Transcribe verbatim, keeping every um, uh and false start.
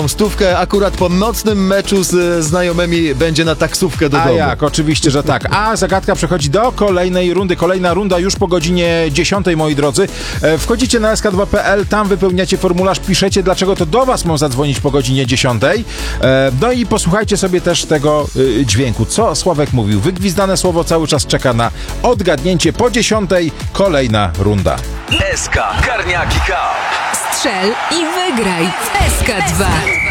Stówkę akurat po nocnym meczu z znajomymi będzie na taksówkę do A domu. jak? Oczywiście, że tak. A zagadka przechodzi do kolejnej rundy. Kolejna runda już po godzinie dziesiątej, moi drodzy. E, Wchodzicie na s k dwa kropka p l, tam wypełniacie formularz, piszecie, dlaczego to do was mam zadzwonić po godzinie dziesiątej. E, No i posłuchajcie sobie też tego y, dźwięku. Co Sławek mówił? Wygwizdane słowo cały czas czeka na odgadnięcie. Po dziesiątej kolejna runda. S K Karniaki Cup. Strzel i wygraj w S K dwa.